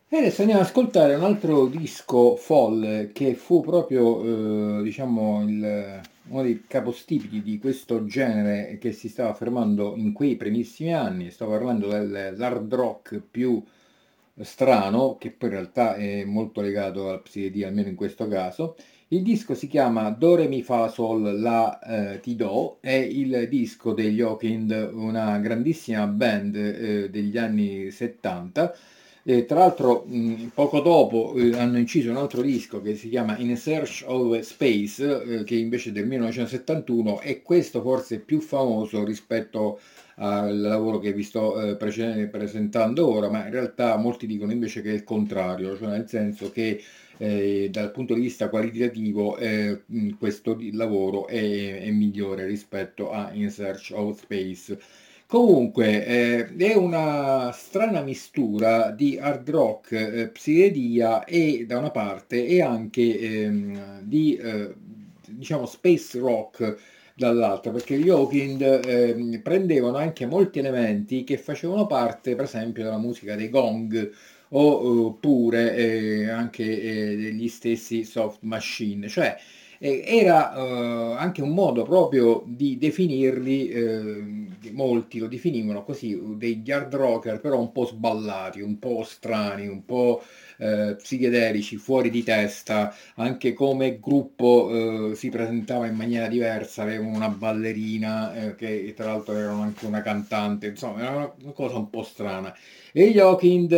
E adesso andiamo ad ascoltare un altro disco folle che fu proprio, diciamo, uno dei capostipiti di questo genere che si stava affermando in quei primissimi anni. Sto parlando dell'hard rock più strano, che poi in realtà è molto legato alla psichedelia, almeno in questo caso. Il disco si chiama Do Re Mi Fa Sol La Ti Do, è il disco degli Hawkwind, una grandissima band degli anni 70. Tra l'altro, poco dopo hanno inciso un altro disco che si chiama In Search of Space, che invece è del 1971, e questo forse è più famoso rispetto al lavoro che vi sto presentando ora, ma in realtà molti dicono invece che è il contrario, cioè nel senso che dal punto di vista qualitativo questo lavoro è migliore rispetto a In Search of Space. Comunque, è una strana mistura di hard rock, psichedelia e da una parte e anche di diciamo space rock dall'altra, perché gli Hawkwind prendevano anche molti elementi che facevano parte, per esempio, della musica dei Gong oppure anche degli stessi Soft Machine, cioè era anche un modo proprio di definirli, molti lo definivano così, degli hard rocker però un po' sballati, un po' strani, un po' psichedelici, fuori di testa, anche come gruppo si presentava in maniera diversa, avevano una ballerina che tra l'altro erano anche una cantante, insomma era una cosa un po' strana. E gli Hawkwind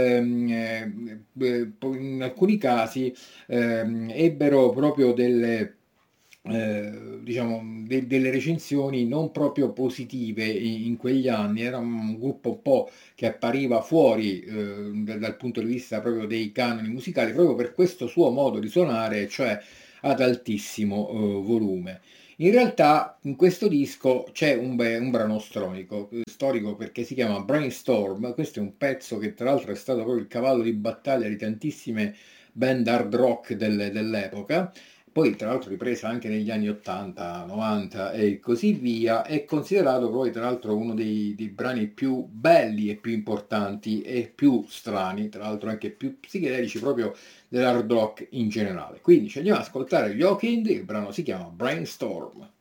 in alcuni casi ebbero proprio diciamo, delle recensioni non proprio positive in quegli anni, era un gruppo un po' che appariva fuori dal punto di vista proprio dei canoni musicali, proprio per questo suo modo di suonare, cioè ad altissimo volume. In realtà in questo disco c'è un brano storico perché si chiama Brainstorm, questo è un pezzo che tra l'altro è stato proprio il cavallo di battaglia di tantissime band hard rock dell'epoca, poi tra l'altro ripresa anche negli anni 80, 90 e così via, è considerato poi tra l'altro uno dei brani più belli e più importanti e più strani, tra l'altro anche più psichedelici proprio dell'hard rock in generale. Quindi ci andiamo ad ascoltare gli Hawkwind, il brano si chiama Brainstorm.